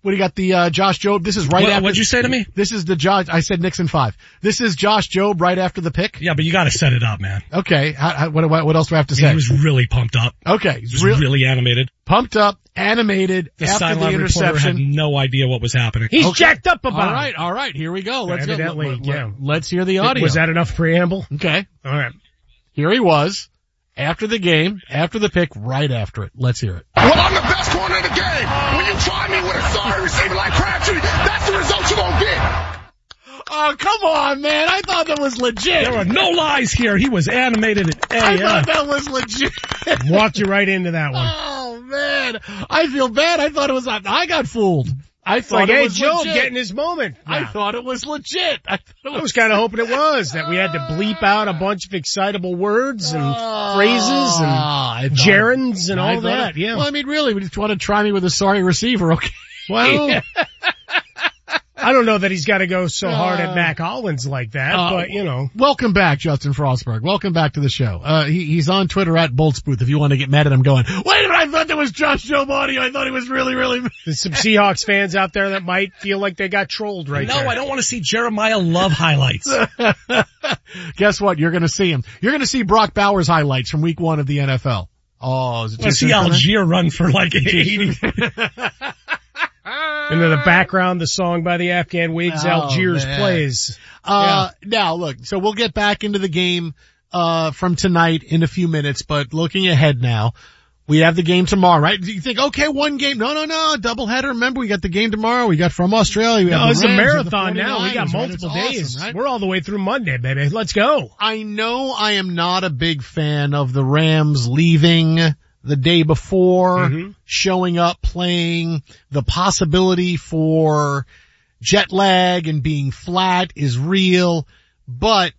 What do you got? The Josh Jobe. This is right after. What'd you say to me? This is the Josh. I said Nixon 5. This is Josh Jobe right after the pick. Yeah, but you got to set it up, man. Okay. What else do I have to say? He was really pumped up. Okay. He was really animated. Pumped up, animated The after the sideline reporter interception. had no idea what was happening. He's jacked up about it. All right. Here we go. Let's Evidently, yeah. Let's hear the audio. Was that enough preamble? Okay. All right. Here he was after the game, after the pick, right after it. Let's hear it. Well, I'm the best corner in the game. When you try me with a sorry receiver like Crabtree, that's the result you're going to get. Oh, come on, man. I thought that was legit. There were no lies here. He was animated at I thought that was legit. Walked you right into that one. Oh, man. I feel bad. I thought it was, I got fooled. I thought Like, it hey, was Joe, legit. getting his moment. I thought it was legit. I was kind of hoping it was, that we had to bleep out a bunch of excitable words and phrases and gerunds and all that. Yeah. Well, I mean, really, we just want to try me with a sorry receiver, okay? Well, I don't know that he's got to go so hard at Mac Hollins like that, but you know. Welcome back, Justin Frostberg. Welcome back to the show. He's on Twitter at Boltzbooth if you want to get mad at him going, wait a minute, I thought that was Josh Jobe audio. I thought he was really, really. There's some Seahawks fans out there that might feel like they got trolled right there. No, I don't want to see Jeremiah Love highlights. Guess what? You're going to see him. You're going to see Brock Bowers highlights from week 1 of the NFL. Oh, is it I see Algier run for like 80. Into the background, the song by the Afghan Wigs, Algiers plays. Now look, so we'll get back into the game, from tonight in a few minutes, but looking ahead now, we have the game tomorrow, right? You think, okay, one game. No, doubleheader. Remember, we got the game tomorrow. We got from Australia. We have it's the a Rams, marathon now. We got multiple days. Awesome, right? We're all the way through Monday, baby. Let's go. I know I am not a big fan of the Rams leaving the day before, showing up, playing. The possibility for jet lag and being flat is real, but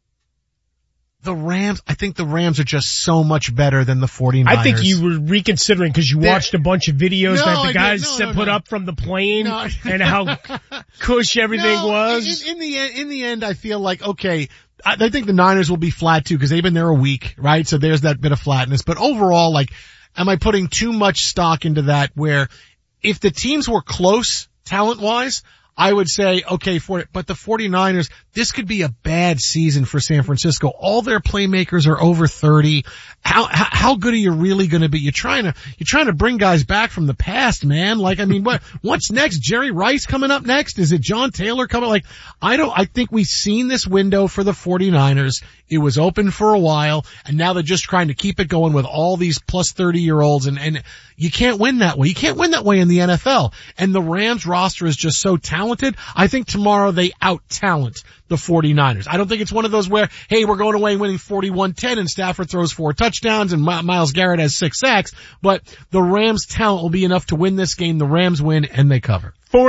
I think the Rams are just so much better than the 49ers. I think you were reconsidering because you watched a bunch of videos that the guys put up from the plane and how cush everything was. In the end, I feel like, okay, I think the Niners will be flat too because they've been there a week, right? So there's that bit of flatness. But overall, like, am I putting too much stock into that where if the teams were close talent-wise, I would say, okay, but the 49ers, this could be a bad season for San Francisco. All their playmakers are over 30. How good are you really going to be? You're trying to bring guys back from the past, man. Like, I mean, what's next? Jerry Rice coming up next? Is it John Taylor coming? Like, I think we've seen this window for the 49ers. It was open for a while, and now they're just trying to keep it going with all these plus 30-year-olds, and you can't win that way. You can't win that way in the NFL. And the Rams roster is just so talented. I think tomorrow they out-talent the 49ers. I don't think it's one of those where, hey, we're going away and winning 41-10 and Stafford throws 4 touchdowns and Myles Garrett has 6 sacks, but the Rams' talent will be enough to win this game. The Rams win and they cover.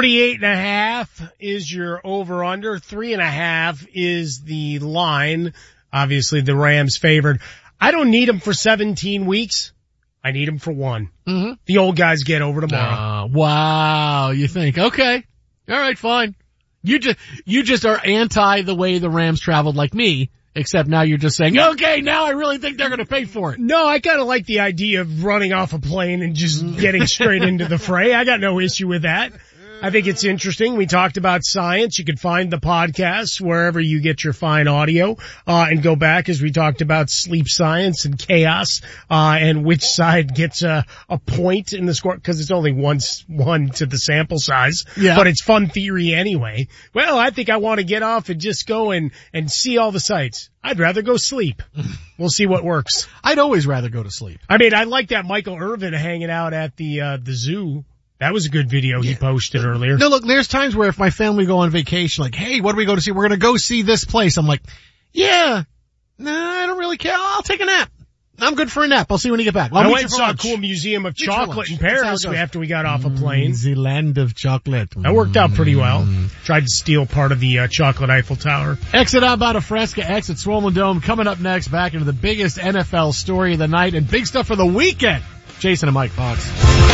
48.5 is your over-under. 3.5 is the line. Obviously the Rams favored. I don't need them for 17 weeks. I need them for 1. Mm-hmm. The old guys get over tomorrow. Wow. You think, okay. All right, fine. You just are anti the way the Rams traveled like me, except now you're just saying, okay, now I really think they're going to pay for it. No, I kind of like the idea of running off a plane and just getting straight into the fray. I got no issue with that. I think it's interesting. We talked about science. You can find the podcast wherever you get your fine audio, and go back as we talked about sleep science and chaos, and which side gets a point in the score, cause it's only one to the sample size. Yeah. But it's fun theory anyway. Well, I think I want to get off and just go and see all the sights. I'd rather go sleep. We'll see what works. I'd always rather go to sleep. I mean, I like that Michael Irvin hanging out at the zoo. That was a good video he posted earlier. No, look, there's times where if my family go on vacation, like, hey, what do we go to see? We're going to go see this place. I'm like, yeah, nah, I don't really care. I'll take a nap. I'm good for a nap. I'll see you when you get back. I went and saw a cool museum of chocolate in Paris after we got off a plane. The land of chocolate. That worked out pretty well. Tried to steal part of the chocolate Eiffel Tower. Exit out about a Fresca, exit Swollen Dome. Coming up next, back into the biggest NFL story of the night and big stuff for the weekend. Jason and Mike Fox.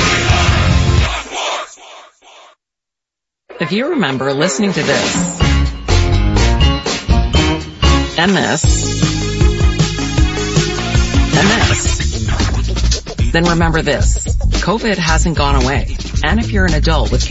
If you remember listening to this and this and this, then remember this. COVID hasn't gone away. And if you're an adult with